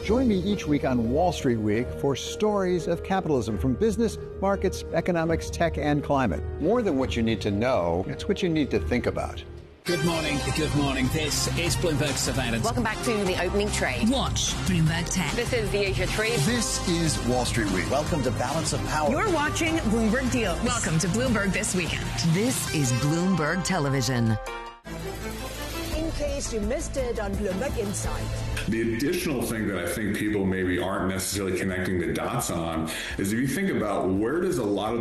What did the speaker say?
Join me each week on Wall Street Week for stories of capitalism from business, markets, economics, tech, and climate. More than what you need to know, it's what you need to think about. Good morning. Good morning. This is Bloomberg Surveillance. Welcome back to the opening trade. Watch Bloomberg Tech. This is the Asia Trade. This is Wall Street Week. Welcome to Balance of Power. You're watching Bloomberg Deals. Welcome to Bloomberg This Weekend. This is Bloomberg Television. In case you missed it on Bloomberg Insight. The additional thing that I think people maybe aren't necessarily connecting the dots on is if you think about where does a lot of